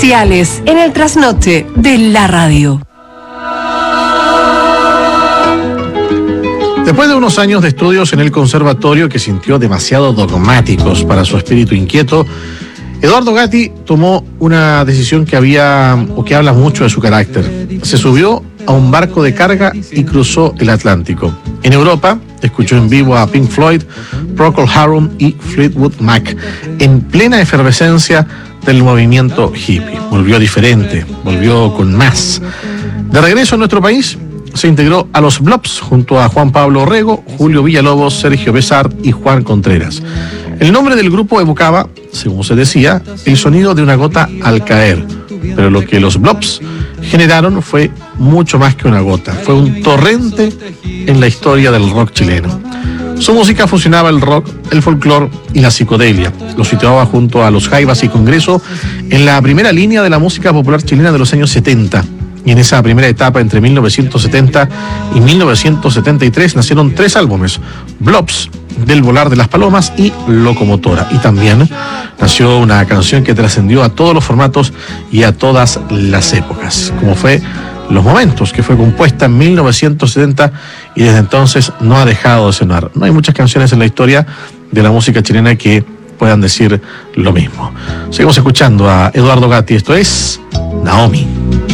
Comerciales en el trasnoche de la radio. Después de unos años de estudios en el conservatorio que sintió demasiado dogmáticos para su espíritu inquieto, Edoardo Gatti tomó una decisión que habla mucho de su carácter. Se subió a un barco de carga y cruzó el Atlántico. En Europa, escuchó en vivo a Pink Floyd, Procol Harum y Fleetwood Mac, en plena efervescencia del movimiento hippie. Volvió diferente, volvió con más. De regreso a nuestro país, se integró a los Blobs junto a Juan Pablo Orrego, Julio Villalobos, Sergio Besart y Juan Contreras. El nombre del grupo evocaba, según se decía, el sonido de una gota al caer, pero lo que los Blobs generaron fue mucho más que una gota, fue un torrente en la historia del rock chileno. Su música fusionaba el rock, el folclore y la psicodelia. Lo situaba junto a los Jaivas y Congreso en la primera línea de la música popular chilena de los años 70. Y en esa primera etapa, entre 1970 y 1973, nacieron 3 álbumes: Blobs, Del Volar de las Palomas y Locomotora. Y también nació una canción que trascendió a todos los formatos y a todas las épocas, como fue Los Momentos, que fue compuesta en 1970 y desde entonces no ha dejado de sonar. No hay muchas canciones en la historia de la música chilena que puedan decir lo mismo. Seguimos escuchando a Edoardo Gatti. Esto es Naomi.